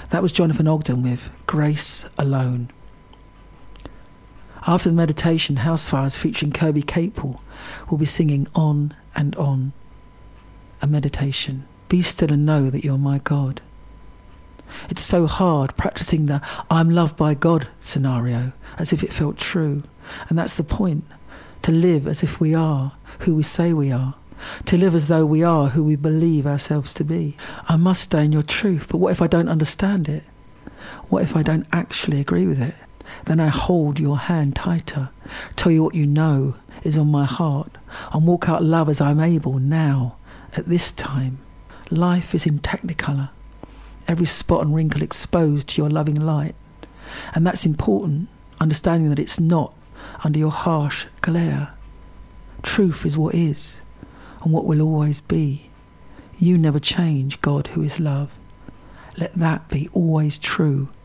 That was Jonathan Ogden with Grace Alone. After the meditation, Housefires featuring Kirby Capel will be singing On and On, a meditation. Be still and know that you're my God. It's so hard practicing the I'm loved by God scenario as if it felt true. And that's the point, to live as if we are who we say we are, to live as though we are who we believe ourselves to be. I must stay in your truth, but what if I don't understand it? What if I don't actually agree with it? Then I hold your hand tighter, tell you what you know is on my heart, and walk out love as I'm able now, at this time. Life is in technicolor, every spot and wrinkle exposed to your loving light. And that's important, understanding that it's not under your harsh glare. Truth is what is, and what will always be. You never change, God who is love. Let that be always true